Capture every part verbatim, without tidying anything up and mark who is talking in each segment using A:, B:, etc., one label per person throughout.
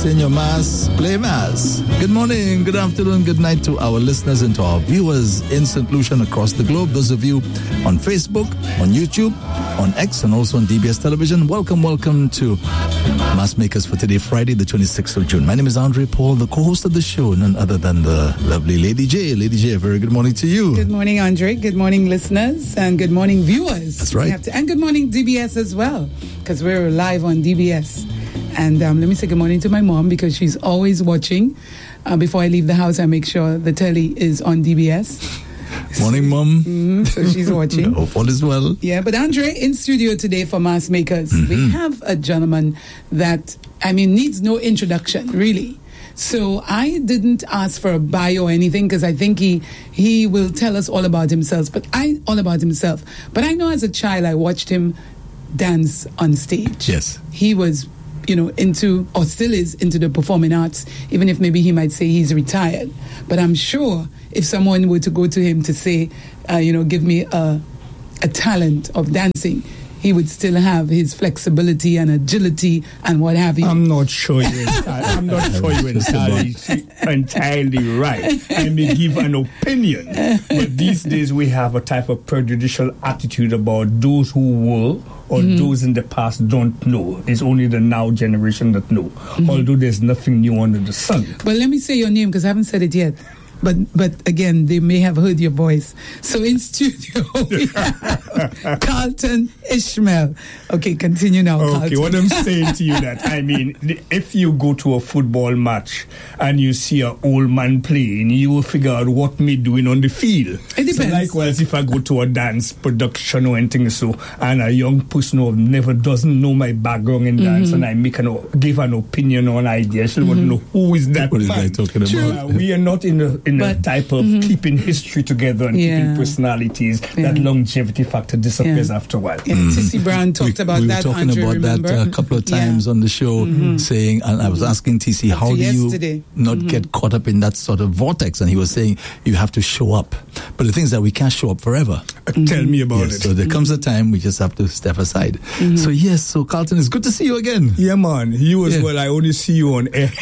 A: Senor Mas, play Mas. Good morning, good afternoon, good night to our listeners and to our viewers in Saint Lucia and across the globe. Those of you on Facebook, on YouTube, on X, and also on D B S Television. Welcome, welcome to Mas Makers for today, Friday, the twenty-sixth of June. My name is Andre Paul, the co-host of the show, none other than the lovely Lady J. Lady J, a very good morning to you.
B: Good morning, Andre. Good morning, listeners, and good morning, viewers.
A: That's right.
B: We have to, and good morning, D B S as well, because we're live on D B S. And um, let me say good morning to my mom, because she's always watching. Uh, before I leave the house, I make sure the telly is on D B S.
A: Morning, Mom.
B: Mm-hmm, so she's watching.
A: Hope all is well.
B: Yeah, but Andre, in studio today for Mas Makers, mm-hmm. we have a gentleman that, I mean, needs no introduction, really. So I didn't ask for a bio or anything, because I think he he will tell us all about himself. But I all about himself. But I know as a child I watched him dance on stage.
A: Yes,
B: he was, you know, into, or still is into the performing arts, even if maybe he might say he's retired. But I'm sure if someone were to go to him to say, uh, you know, give me a, a talent of dancing, he would still have his flexibility and agility and what have you.
C: I'm not sure you're entirely, I'm not sure you're entirely, entirely right. I may give an opinion, but these days we have a type of prejudicial attitude about those who were or mm-hmm. those in the past don't know. It's only the now generation that know, mm-hmm. although there's nothing new under the sun.
B: But let me say your name, because I haven't said it yet. But but again, they may have heard your voice. So in studio, we have Carlton Ishmael. Okay, continue now,
C: Okay,
B: Carlton.
C: what I'm saying to you that, I mean, if you go to a football match and you see an old man playing, you will figure out what me doing on the field.
B: It depends.
C: So likewise, if I go to a dance production or anything so, and a young person who never doesn't know my background in dance, mm-hmm. and I make an, give an opinion or an idea, she mm-hmm. want to know who is that
A: What is
C: man.
A: I talking about?
C: Uh, we are not in a, in
B: But,
C: a type of
B: mm-hmm.
C: keeping history together and
B: Yeah.
C: keeping personalities.
B: Yeah.
C: That longevity factor disappears
B: Yeah.
C: after a while.
B: Yeah, mm-hmm. Tissy Brown talked
A: we,
B: about
A: we were
B: that.
A: talking
B: Andre,
A: about
B: remember?
A: that a couple of times
B: yeah.
A: on the show, mm-hmm. saying, and I was asking T C, how do
B: yesterday.
A: you not mm-hmm. get caught up in that sort of vortex? And he was saying, you have to show up. But the thing is that we can't show up forever.
C: Mm-hmm. Tell me about
A: yes,
C: it.
A: So there comes a time we just have to step aside. Mm-hmm. So yes, so Carlton, it's good to see you again.
C: Yeah, man. You as
A: yeah.
C: well. I only see you on air.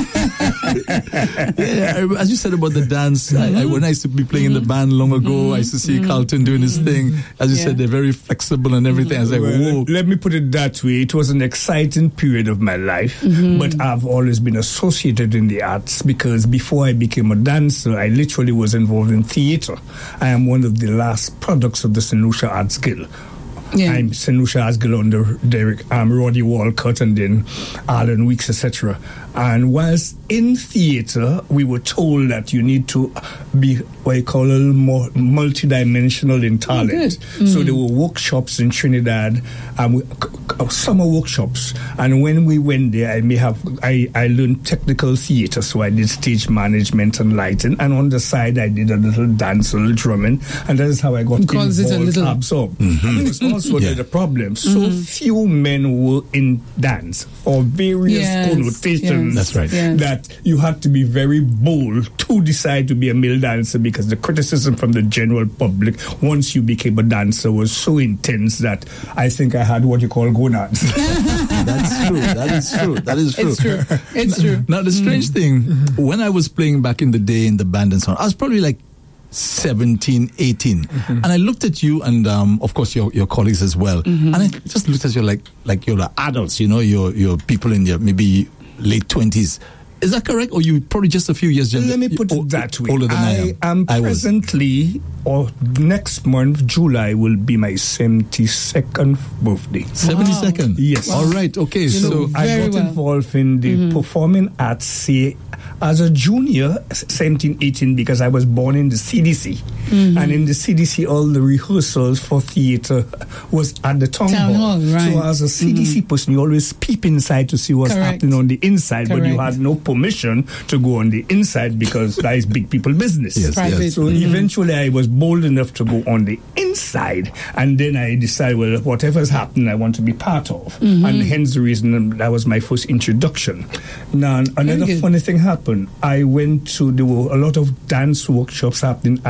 A: yeah, as you said about the dance, mm-hmm. I, I, when I used to be playing mm-hmm. in the band long ago, mm-hmm. I used to see mm-hmm. Carlton doing his thing. As you yeah. said, they're very flexible and everything. I was like,
C: well,
A: whoa.
C: Let me put it that way. It was an exciting period of my life, mm-hmm. but I've always been associated in the arts, because before I became a dancer, I literally was involved in theatre. I am one of the last products of the Saint Lucia Arts Guild. Yeah. I'm Saint Lucia Arts Guild under Derek, um, Roddy Walcott, and then Alan Weeks, et cetera. And whilst in theatre, we were told that you need to be what I call a little more multidimensional in talent. Oh, mm-hmm. So there were workshops in Trinidad, um, we, uh, summer workshops. And when we went there, I may have I, I learned technical theatre, so I did stage management and lighting. And on the side, I did a little dance, a little drumming, and that is how I got involved, it a little absorbed. Mm-hmm. And it was also yeah. the problem. So mm-hmm. few men were in dance for various
B: yes.
C: connotations.
B: Yes.
A: That's right.
B: Yes.
C: That you had to be very bold to decide to be a male dancer, because the criticism from the general public once you became a dancer was so intense that I think I had what you call gonads.
A: That's true. That is true. That is true.
B: It's true. It's true.
A: Now, the strange mm-hmm. thing, mm-hmm. when I was playing back in the day in the band and so on, I was probably like seventeen, eighteen. Mm-hmm. And I looked at you and, um, of course, your your colleagues as well. Mm-hmm. And I just looked at you like like you're like adults, you know, you're, you're people in your maybe late twenties. Is that correct? Or you probably just a few years younger?
C: Let me put it that way.
A: Older than I, I am.
C: am I presently, or next month, July, will be my seventy-second birthday.
A: seventy-second?
C: Wow. Yes.
A: Wow. All right, okay.
C: You
A: so
C: know, I got
B: well.
C: involved in the mm-hmm. performing arts, say, as a junior, seventeen, eighteen, because I was born in the C D C. Mm-hmm. And in the C D C, all the rehearsals for theatre was at the town,
B: town hall. hall right.
C: So as a C D C mm-hmm. person, you always peep inside to see what's
B: Correct.
C: happening on the inside,
B: Correct.
C: but you had no permission to go on the inside because that is big people business.
A: Yes, yes.
C: So mm-hmm. eventually I was bold enough to go on the inside, and then I decided, well, whatever's happening, I want to be part of. Mm-hmm. And hence the reason that was my first introduction. Now, another funny thing happened. I went to, there were a lot of dance workshops happening at the Paris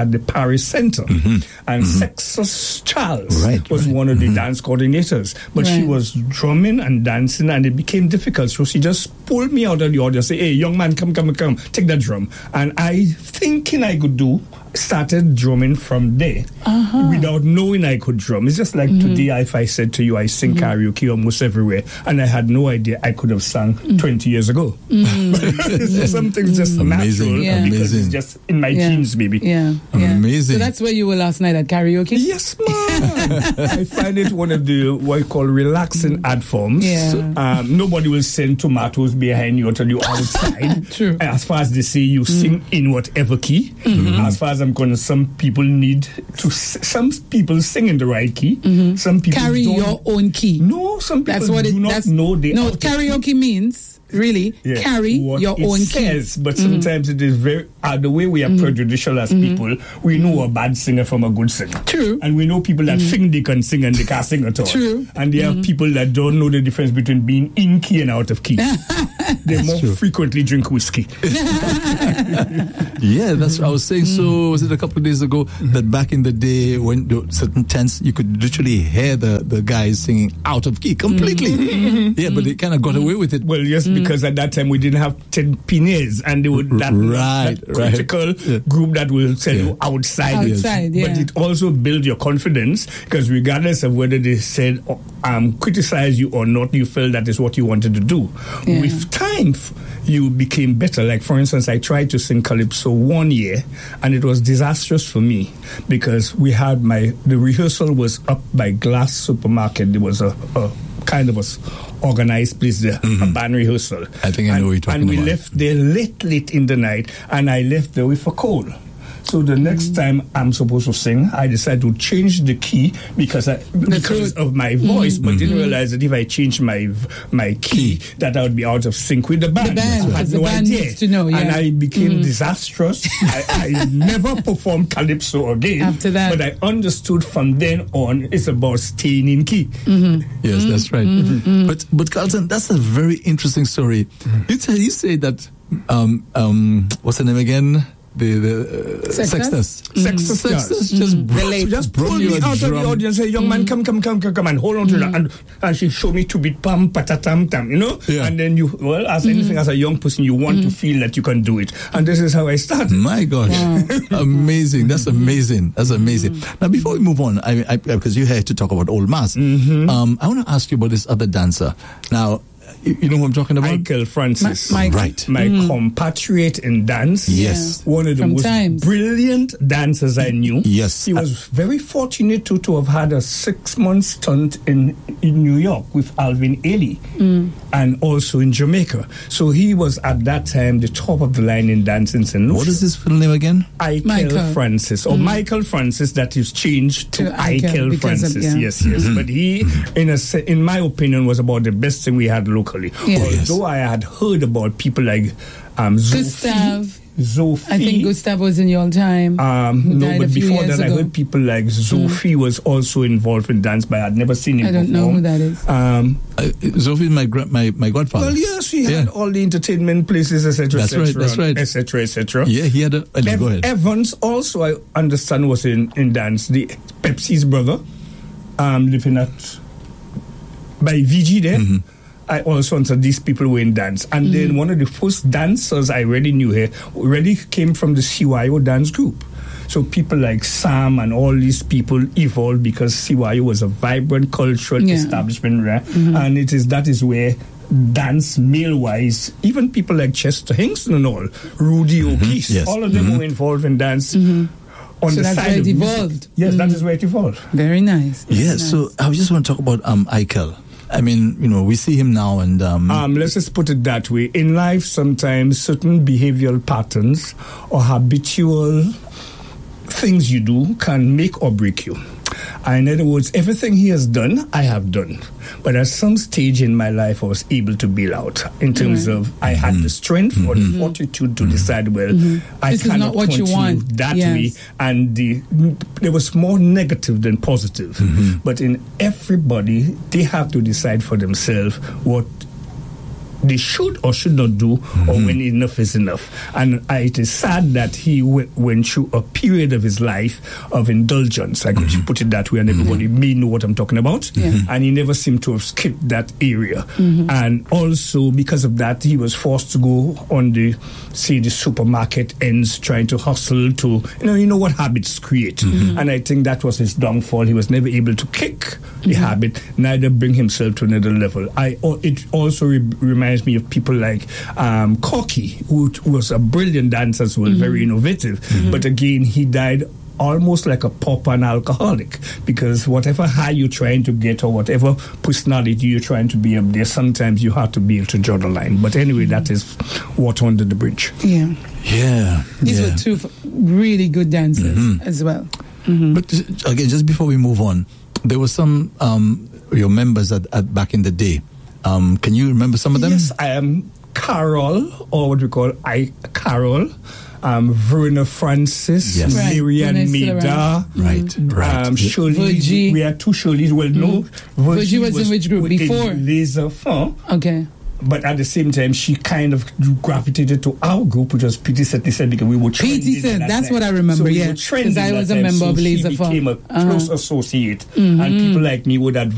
C: Paris Center. Mm-hmm. And mm-hmm. Sexus Charles right, was right. one of the mm-hmm. dance coordinators. But right. she was drumming and dancing, and it became difficult. So she just pulled me out of the audience and said, hey, young man, come, come, come, take that drum. And I, thinking I could do, started drumming from there uh-huh. without knowing I could drum. It's just like mm-hmm. today, if I said to you, I sing mm-hmm. karaoke almost everywhere, and I had no idea I could have sung mm-hmm. twenty years ago. Mm-hmm. Something's just
A: amazing.
C: natural
A: Yeah.
C: because
A: amazing.
C: it's just in my
B: yeah.
C: genes, baby.
B: Yeah. yeah.
A: Amazing.
B: So that's where you were last night at karaoke?
C: Yes, ma'am. I find it one of the what you call relaxing mm-hmm. art forms.
B: Yeah.
C: Um, nobody will send tomatoes behind you or tell you outside.
B: True.
C: As far as they say, you mm-hmm. sing in whatever key. Mm-hmm. As far as I'm concerned, some people need to. Some people sing in the right key. Mm-hmm. Some people
B: carry
C: don't.
B: your own key.
C: No, some people
B: that's what
C: do
B: it,
C: not
B: that's,
C: know the.
B: No, karaoke means really yeah. carry
C: what
B: your
C: it
B: own
C: says,
B: key.
C: But
B: Mm-hmm.
C: sometimes it is very uh, the way we are mm-hmm. prejudicial as mm-hmm. people. We know a bad singer from a good singer.
B: True.
C: And we know people that mm-hmm. think they can sing and they can't sing at all.
B: True.
C: And there mm-hmm. are people that don't know the difference between being in key and out of key. They more true. frequently drink whiskey.
A: Yeah, that's what I was saying. So was it a couple of days ago that back in the day when the certain tents you could literally hear the, the guys singing out of key completely. Mm-hmm. Yeah, but they kind of got away with it.
C: Well, yes, mm-hmm. because at that time we didn't have ten pines, and they would that,
A: right,
C: that critical
A: right. yeah.
C: group that will tell yeah. you outside.
B: Outside, yeah.
C: But it also builds your confidence, because regardless of whether they said um, criticize you or not, you felt that is what you wanted to do. Yeah. With time, you became better. Like, for instance, I tried to sing calypso one year, and it was disastrous for me because we had my the rehearsal was up by Glass Supermarket. There was a, a kind of a organized place there, mm-hmm. a band rehearsal.
A: I think I know
C: and,
A: what you're talking
C: And we
A: about.
C: left there late, late in the night, and I left there with a cold. So the next time I'm supposed to sing, I decided to change the key because I, because of my voice, mm-hmm. but didn't realize that if I changed my my key, key, that I would be out of sync with the band.
B: The band,
C: I had
B: the
C: no
B: band
C: idea.
B: needs to know, yeah.
C: And I became
B: mm-hmm.
C: disastrous. I, I never performed calypso again.
B: After that.
C: But I understood from then on, it's about staying in key.
A: Mm-hmm. Yes, mm-hmm. that's right. Mm-hmm. But but Carlton, that's a very interesting story. Mm-hmm. You, tell, you say that, um, um, what's the name again? The, the uh, Sextus.
C: Mm-hmm. Sextus,
A: Sextus
C: mm-hmm.
A: just, brought,
C: so just pulled me out
A: drum.
C: of the audience and say, young mm-hmm. man, come, come, come, come, come, and hold on to mm-hmm. that. And, and she showed me to beat pam, patatam, tam, you know? Yeah. And then you, well, as mm-hmm. anything, as a young person, you want mm-hmm. to feel that you can do it. And this is how I started.
A: My gosh. Wow. Amazing. That's amazing. That's amazing. Mm-hmm. Now, before we move on, I, I, because you're here to talk about Old Mass, mm-hmm. um, I want to ask you about this other dancer. Now, you know who I'm talking about?
C: Michael Francis.
B: Ma- Mike.
A: Right.
C: My
B: mm.
C: compatriot in dance.
A: Yes.
C: One of the
B: From
C: most
B: times.
C: brilliant dancers I knew.
A: Yes.
C: He was very fortunate to, to have had a six-month stunt in, in New York with Alvin Ailey mm. and also in Jamaica. So he was at that time the top of the line in dance in Saint Lucia.
A: What is his full name again?
C: Michael,
B: Michael.
C: Francis. Or mm. Michael Francis, that is changed to, to Michael Francis. Of, yeah. Yes, yes. Mm-hmm. But he, in a, in my opinion, was about the best thing we had locally.
B: Yes.
C: Although I had heard about people like um,
B: Gustav.
C: Zophie.
B: I think Gustav was in your time.
C: Um, no, but before that,
B: ago.
C: I heard people like Zophie mm. was also involved in dance, but I had never seen him
B: I don't
C: perform.
B: know who that is.
C: Um,
A: uh, Zophie is my, my, my godfather.
C: Well, yes, he
A: yeah.
C: had all the entertainment places, et cetera,
A: That's
C: et cetera,
A: right, that's right.
C: et cetera, et cetera.
A: Yeah, he had a... Uh,
C: Ev-
A: go ahead.
C: Evans also, I understand, was in, in dance. The Pepsi's brother, um, living at... by V G there. Mm-hmm. I also answered these people were in dance. And mm. then one of the first dancers I already knew here already came from the C Y O dance group. So people like Sam and all these people evolved because C Y O was a vibrant cultural yeah. establishment, right? Mm-hmm. And it is that is where dance male-wise, even people like Chester Hingston and all, Rudy mm-hmm. O'Keefe,
A: yes.
C: all of them
A: mm-hmm.
C: were involved in dance.
B: Mm-hmm.
C: On
B: so
C: the
B: that's
C: side
B: where it
C: of
B: evolved.
C: Music. Yes,
B: mm-hmm.
C: that is where it evolved.
B: Very nice. Very
A: yeah,
B: nice.
A: so I just want to talk about um, Eichel. I mean, you know, we see him now and... Um,
C: um, let's just put it that way. In life, sometimes certain behavioral patterns or habitual things you do can make or break you. And in other words, everything he has done, I have done. But at some stage in my life, I was able to bail out in terms mm-hmm. of I had the strength mm-hmm. or the fortitude to mm-hmm. decide, well, mm-hmm. I
B: this
C: cannot
B: is not what
C: continue
B: you want.
C: that
B: yes.
C: way. And the, there was more negative than positive. Mm-hmm. But in everybody, they have to decide for themselves what they should or should not do, mm-hmm. or when enough is enough. And uh, it is sad that he w- went through a period of his life of indulgence, I could mm-hmm. put it that way, and everybody mm-hmm. may know what I'm talking about.
B: Yeah.
C: And he never seemed to have skipped that area.
B: Mm-hmm.
C: And also, because of that, he was forced to go on the, say, the supermarket ends, trying to hustle to, you know, you know what habits create. Mm-hmm. And I think that was his downfall. He was never able to kick the mm-hmm. habit, neither bring himself to another level. I It also re- reminds me of people like um, Corky, who t- was a brilliant dancer as well, mm-hmm. very innovative. Mm-hmm. But again, he died almost like a pauper and alcoholic, because whatever high you're trying to get or whatever personality you're trying to be up there, sometimes you have to be able to draw the line. But anyway, mm-hmm. that is water under the bridge.
B: Yeah.
A: Yeah.
B: These
A: yeah.
B: were two f- really good dancers mm-hmm. as well. Mm-hmm.
A: But again, just before we move on, there were some um, your members at, at back in the day. Um, can you remember some of them?
C: Yes, I am Carol, or what we call I Carol, um, Verna Francis,
A: yes.
B: right.
C: Miriam Maida,
A: right, mm-hmm. right.
C: Um, Shirley. We had two Shirleys. Well, mm-hmm. no,
B: Virgie was, was in which group before?
C: Laser Fun.
B: Okay.
C: But at the same time, she kind of gravitated to our group, which was P T Set, because we were trending.
B: P T Set, that's
C: time.
B: what I remember,
C: so we
B: yeah. Because I was a member
C: so
B: of Laser
C: She
B: Fun.
C: became a
B: uh-huh.
C: close associate,
B: mm-hmm.
C: and people like me would advise